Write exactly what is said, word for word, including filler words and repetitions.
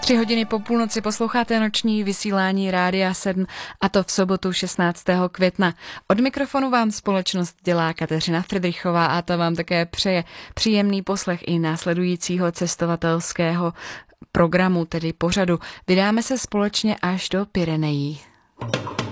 Tři hodiny po půlnoci posloucháte noční vysílání Rádia sedm, a to v sobotu šestnáctého května. Od mikrofonu vám společnost dělá Kateřina Fridrichová a ta vám také přeje příjemný poslech i následujícího cestovatelského programu, tedy pořadu. Vydáme se společně až do Pyrenejí.